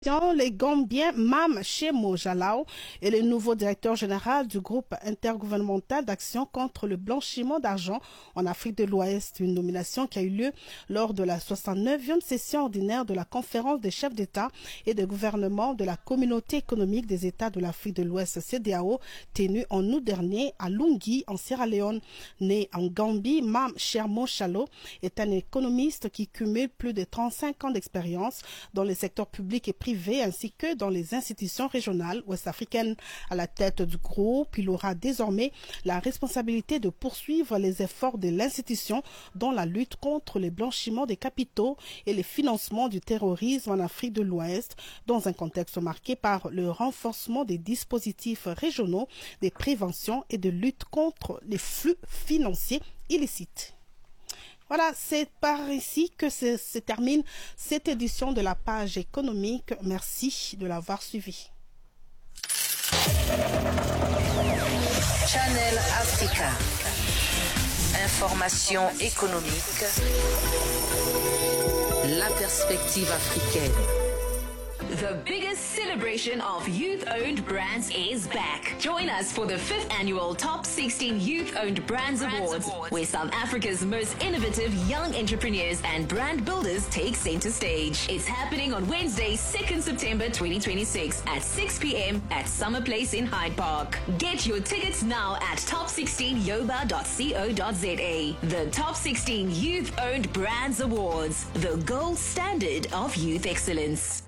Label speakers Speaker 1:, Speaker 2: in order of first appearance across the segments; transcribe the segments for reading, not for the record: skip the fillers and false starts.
Speaker 1: Les Gambiens Mam Chemo Jalao est le nouveau directeur général du groupe intergouvernemental d'action contre le blanchiment d'argent en Afrique de l'Ouest, une nomination qui a eu lieu lors de la 69e session ordinaire de la conférence des chefs d'État et de gouvernement de la communauté économique des États de l'Afrique de l'Ouest CEDEAO, tenue en août dernier à Lungi en Sierra Leone. Né en Gambie, Mam Chemo Jalao est un économiste qui cumule plus de 35 ans d'expérience dans le secteur public et privé ainsi que dans les institutions régionales ouest-africaines. À la tête du groupe, il aura désormais la responsabilité de poursuivre les efforts de l'institution dans la lutte contre le blanchiment des capitaux et le financement du terrorisme en Afrique de l'Ouest, dans un contexte marqué par le renforcement des dispositifs régionaux de prévention et de lutte contre les flux financiers illicites. Voilà, c'est par ici que se termine cette édition de la page économique. Merci de l'avoir suivi.
Speaker 2: Channel Africa. Information économique. La perspective africaine.
Speaker 3: The biggest celebration of youth-owned brands is back. Join us for the 5th annual Top 16 Youth-Owned Brands Awards, where South Africa's most innovative young entrepreneurs and brand builders take center stage. It's happening on Wednesday, 2nd September 2026 at 6 p.m. at Summer Place in Hyde Park. Get your tickets now at top16yoba.co.za. The Top 16 Youth-Owned Brands Awards, the gold standard of youth excellence.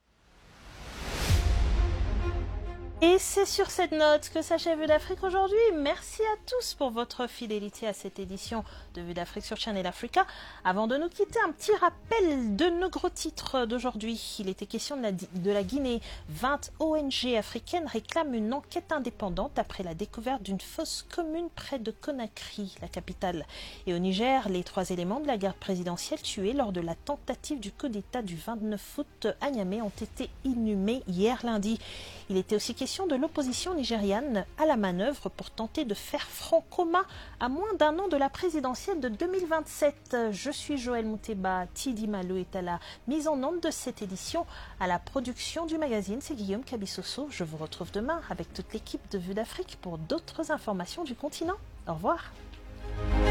Speaker 4: Et c'est sur cette note que s'achève Vue d'Afrique aujourd'hui. Merci à tous pour votre fidélité à cette édition de Vue d'Afrique sur Channel Africa. Avant de nous quitter, un petit rappel de nos gros titres d'aujourd'hui. Il était question de la Guinée. 20 ONG africaines réclament une enquête indépendante après la découverte d'une fosse commune près de Conakry, la capitale. Et au Niger, les 3 éléments de la garde présidentielle tués lors de la tentative du coup d'État du 29 août à Niamey ont été inhumés hier lundi. Il était aussi question de l'opposition nigériane à la manœuvre pour tenter de faire front commun à moins d'un an de la présidentielle de 2027. Je suis Joël Mouteba, Tidi Malo est à la mise en onde de cette édition. À la production du magazine, c'est Guillaume Kabissoso. Je vous retrouve demain avec toute l'équipe de Vue d'Afrique pour d'autres informations du continent. Au revoir.